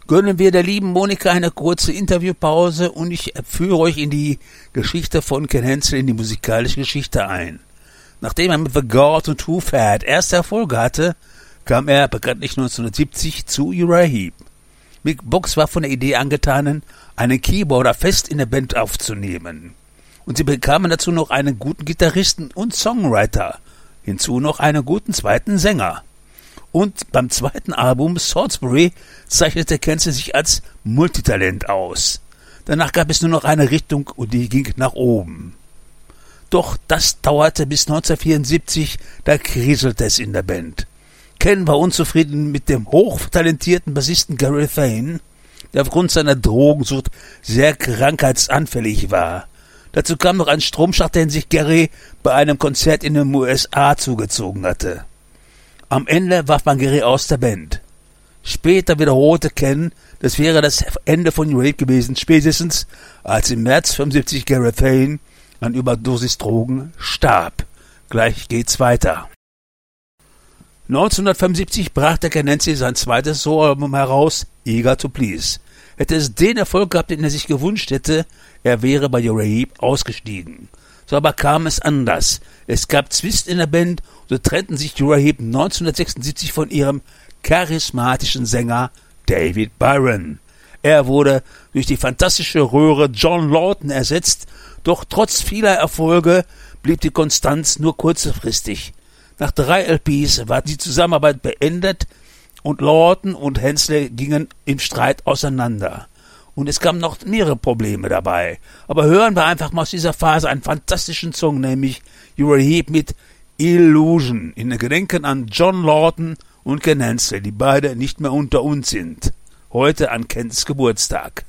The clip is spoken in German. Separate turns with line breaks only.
gönnen wir der lieben Monika eine kurze Interviewpause und ich führe euch in die Geschichte von Ken Hensel, in die musikalische Geschichte ein. Nachdem er mit The God und Too Fat erste Erfolge hatte, kam er bekanntlich 1970 zu Uriah Heep. Mick Box war von der Idee angetan, einen Keyboarder fest in der Band aufzunehmen. Und sie bekamen dazu noch einen guten Gitarristen und Songwriter, hinzu noch einen guten zweiten Sänger. Und beim zweiten Album Salisbury zeichnete Hensel sich als Multitalent aus. Danach gab es nur noch eine Richtung und die ging nach oben. Doch das dauerte bis 1974, da kriselte es in der Band. Ken war unzufrieden mit dem hochtalentierten Bassisten Gary Thane, der aufgrund seiner Drogensucht sehr krankheitsanfällig war. Dazu kam noch ein Stromschacht, den sich Gary bei einem Konzert in den USA zugezogen hatte. Am Ende warf man Gary aus der Band. Später wiederholte Ken, das wäre das Ende von Uriah Heep gewesen, spätestens als im März 1975 Gary Thane an Überdosis Drogen starb. Gleich geht's weiter. 1975 brachte Ken Hensel sein zweites Soloalbum heraus, Eager to Please. Hätte es den Erfolg gehabt, den er sich gewünscht hätte, er wäre bei Uriah Heep ausgestiegen. So aber kam es anders. Es gab Zwist in der Band und so trennten sich Uriah Heep 1976 von ihrem charismatischen Sänger David Byron. Er wurde durch die fantastische Röhre John Lawton ersetzt, doch trotz vieler Erfolge blieb die Konstanz nur kurzfristig. Nach 3 LPs war die Zusammenarbeit beendet und Lawton und Hensel gingen im Streit auseinander. Und es kamen noch mehrere Probleme dabei. Aber hören wir einfach mal aus dieser Phase einen fantastischen Song, nämlich Uriah Heep mit Illusion, in Gedenken an John Lawton und Ken Hensel, die beide nicht mehr unter uns sind. Heute an Kens Geburtstag.